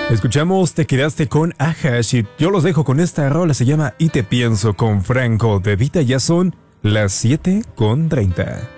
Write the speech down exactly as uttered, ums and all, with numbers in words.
Escuchamos Te quedaste con Ajash y yo los dejo con esta rola, se llama Y te pienso con Franco De Vita. Ya son las siete con treinta.